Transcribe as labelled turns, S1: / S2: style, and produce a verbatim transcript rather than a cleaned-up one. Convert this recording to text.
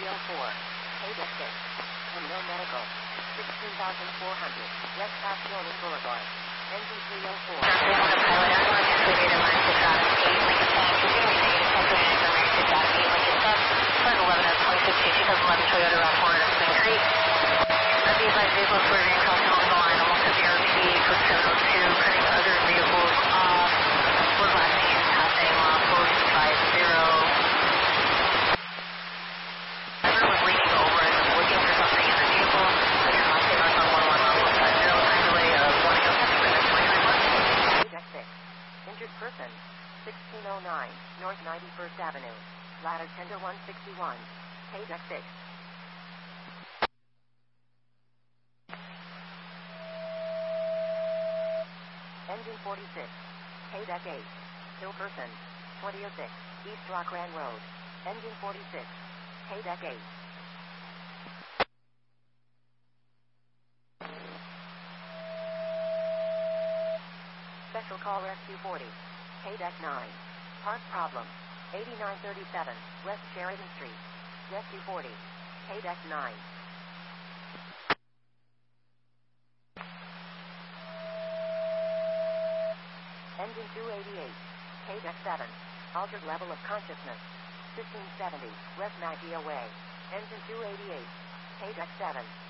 S1: oh four. K-Deck six. Window Medical. sixteen thousand four hundred. West Pascagoula Boulevard. Engine three oh four.
S2: Toyota Rav four at Spring Creek. These are vehicles for being crossing over the line almost to the R P, code seven oh two, cutting other vehicles off. We're glassing and passing off code five zero. Driver was leaning over and looking for something in the vehicle. Again, last day runs on one one on one five zero, time delay of one oh seven minutes, twenty-nine months.
S1: Deck six. Injured person. sixteen oh nine, North ninety-first Avenue. Ladder ten to one sixty-one. K-Deck six. Engine forty-six. K-Deck eight. Kill person. twenty oh six. East Rockran Road. Engine forty-six. K-Deck eight. Special call Rescue forty. K-Deck nine. Park problem. eighty-nine thirty-seven. West Sheridan Street. Rescue forty. K-Deck nine. Engine two eighty-eight. K-Deck seven. Altered level of consciousness. fifteen seventy. West Maggia Way. Engine two eighty-eight. K-Deck seven.